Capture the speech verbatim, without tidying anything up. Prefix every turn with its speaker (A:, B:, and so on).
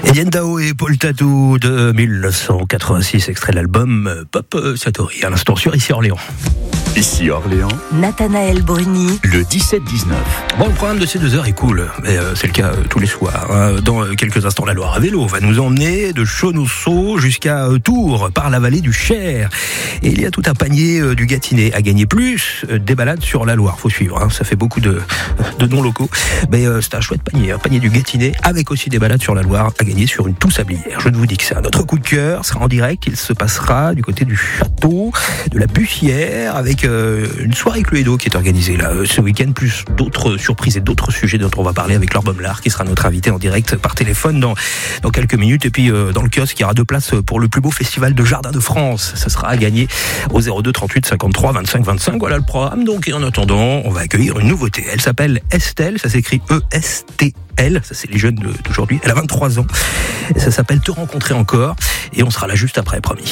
A: Etienne Dao et Paul Tatou de mille neuf cent quatre-vingt-six, extrait de l'album Pop Satori, à l'instant sur Ici Orléans.
B: Ici Orléans,
C: Nathanaël Bruni,
B: le dix-sept dix-neuf.
A: Bon, le programme de ces deux heures est cool, mais euh, c'est le cas euh, tous les soirs. Hein. Dans euh, quelques instants, la Loire à vélo va nous emmener de Chaunousseau jusqu'à euh, Tours, par la vallée du Cher. Et il y a tout un panier euh, du Gâtinais à gagner, plus euh, des balades sur la Loire. Faut suivre, hein. Ça fait beaucoup de, de noms locaux. Mais euh, c'est un chouette panier, un panier du Gâtinais, avec aussi des balades sur la Loire à gagner sur une toux sablière. Je ne vous dis que ça. Notre coup de cœur sera en direct. Il se passera du côté du château de la Bussière, avec euh, une soirée Cluedo qui est organisée là euh, ce week-end, plus d'autres surprises et d'autres sujets dont on va parler avec Laure Baumlard, qui sera notre invité en direct par téléphone dans, dans quelques minutes. Et puis euh, dans le kiosque, il y aura deux places pour le plus beau festival de jardin de France. Ça sera à gagner au zéro deux trente-huit cinquante-trois vingt-cinq vingt-cinq. Voilà le programme. Donc, et en attendant, on va accueillir une nouveauté. Elle s'appelle Estelle, ça s'écrit E S T L, ça c'est les jeunes d'aujourd'hui. Elle a vingt-trois ans. Et ça s'appelle Te rencontrer encore. Et on sera là juste après, promis.